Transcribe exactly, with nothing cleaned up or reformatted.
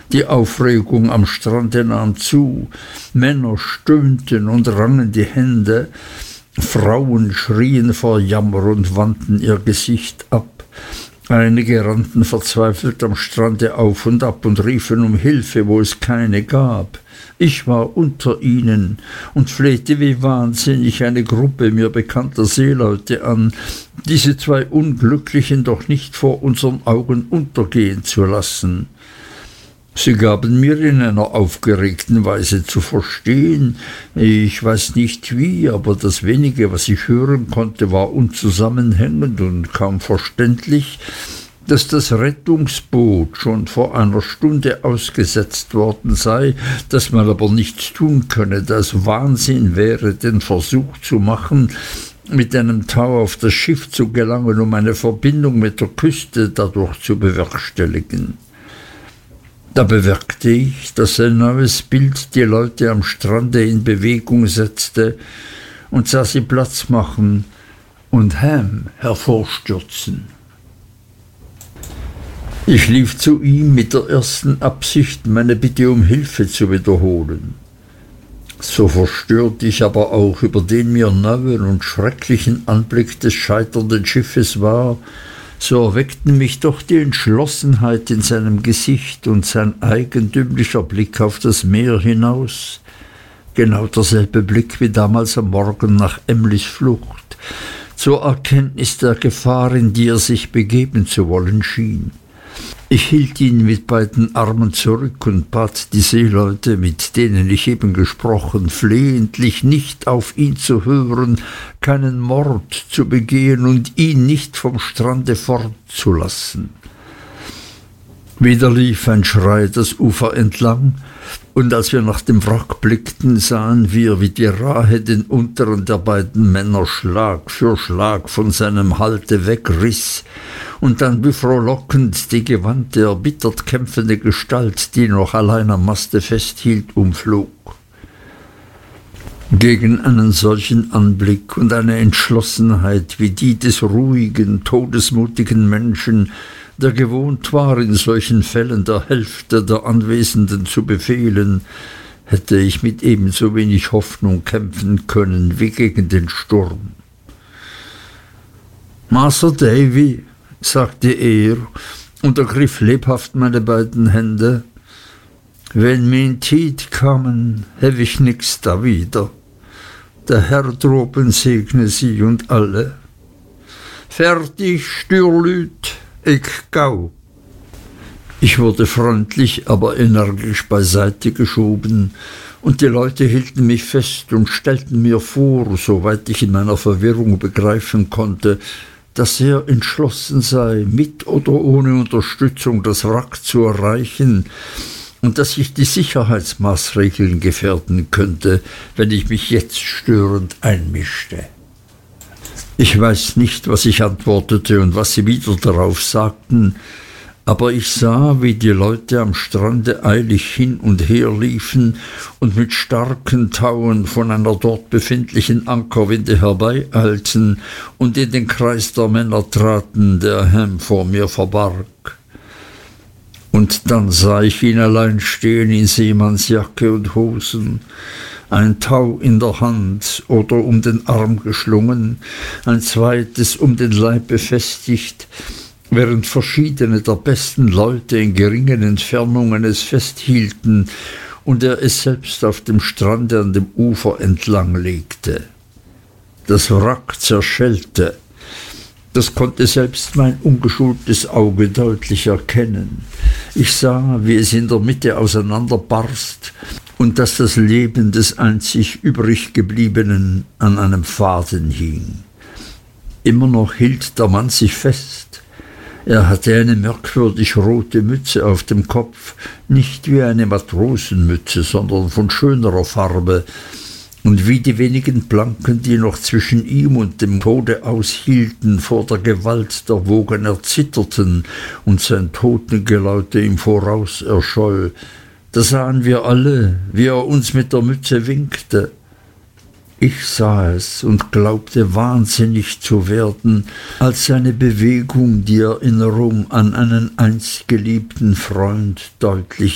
Die Aufregung am Strande nahm zu. Männer stöhnten und rangen die Hände. Frauen schrien vor Jammer und wandten ihr Gesicht ab. Einige rannten verzweifelt am Strande auf und ab und riefen um Hilfe, wo es keine gab. Ich war unter ihnen und flehte wie wahnsinnig eine Gruppe mir bekannter Seeleute an, diese zwei Unglücklichen doch nicht vor unseren Augen untergehen zu lassen. Sie gaben mir in einer aufgeregten Weise zu verstehen, ich weiß nicht wie, aber das wenige, was ich hören konnte, war unzusammenhängend und kaum verständlich, dass das Rettungsboot schon vor einer Stunde ausgesetzt worden sei, dass man aber nichts tun könne, da es Wahnsinn wäre, den Versuch zu machen, mit einem Tau auf das Schiff zu gelangen, um eine Verbindung mit der Küste dadurch zu bewerkstelligen. Da bemerkte ich, dass ein neues Bild die Leute am Strande in Bewegung setzte und sah sie Platz machen und Ham hervorstürzen. Ich lief zu ihm mit der ersten Absicht, meine Bitte um Hilfe zu wiederholen. So verstört ich aber auch über den mir neuen und schrecklichen Anblick des scheiternden Schiffes war, so erweckten mich doch die Entschlossenheit in seinem Gesicht und sein eigentümlicher Blick auf das Meer hinaus, genau derselbe Blick wie damals am Morgen nach Emlys Flucht, zur Erkenntnis der Gefahr, in die er sich begeben zu wollen schien. Ich hielt ihn mit beiden Armen zurück und bat die Seeleute, mit denen ich eben gesprochen, flehentlich nicht auf ihn zu hören, keinen Mord zu begehen und ihn nicht vom Strande fortzulassen. Wieder lief ein Schrei das Ufer entlang, und als wir nach dem Wrack blickten, sahen wir, wie die Rahe den unteren der beiden Männer Schlag für Schlag von seinem Halte wegriß und dann wie frohlockend die gewandte, erbittert kämpfende Gestalt, die noch allein am Maste festhielt, umflog. Gegen einen solchen Anblick und eine Entschlossenheit wie die des ruhigen, todesmutigen Menschen, der gewohnt war, in solchen Fällen der Hälfte der Anwesenden zu befehlen, hätte ich mit ebenso wenig Hoffnung kämpfen können wie gegen den Sturm. »Masr Davy«, sagte er und ergriff lebhaft meine beiden Hände, »wenn min Tied kamen, hew ich nix da wieder. Der Herr droben segne Sie und alle. Fertig, Stürlüt, ich gau.« Ich wurde freundlich, aber energisch beiseite geschoben, und die Leute hielten mich fest und stellten mir vor, soweit ich in meiner Verwirrung begreifen konnte, dass er entschlossen sei, mit oder ohne Unterstützung das Wrack zu erreichen, und dass ich die Sicherheitsmaßregeln gefährden könnte, wenn ich mich jetzt störend einmischte. Ich weiß nicht, was ich antwortete und was sie wieder darauf sagten, aber ich sah, wie die Leute am Strande eilig hin und her liefen und mit starken Tauen von einer dort befindlichen Ankerwinde herbeieilten und in den Kreis der Männer traten, der Ham vor mir verbarg. Und dann sah ich ihn allein stehen in Seemannsjacke und Hosen, ein Tau in der Hand oder um den Arm geschlungen, ein zweites um den Leib befestigt, während verschiedene der besten Leute in geringen Entfernungen es festhielten und er es selbst auf dem Strande an dem Ufer entlang legte. Das Wrack zerschellte. Das konnte selbst mein ungeschultes Auge deutlich erkennen. Ich sah, wie es in der Mitte auseinanderbarst und dass das Leben des einzig übrig gebliebenen an einem Faden hing. Immer noch hielt der Mann sich fest. Er hatte eine merkwürdig rote Mütze auf dem Kopf, nicht wie eine Matrosenmütze, sondern von schönerer Farbe, und wie die wenigen Planken, die noch zwischen ihm und dem Tode aushielten, vor der Gewalt der Wogen erzitterten und sein Totengeläute im Voraus erscholl, da sahen wir alle, wie er uns mit der Mütze winkte. Ich sah es und glaubte wahnsinnig zu werden, als seine Bewegung die Erinnerung an einen einst geliebten Freund deutlich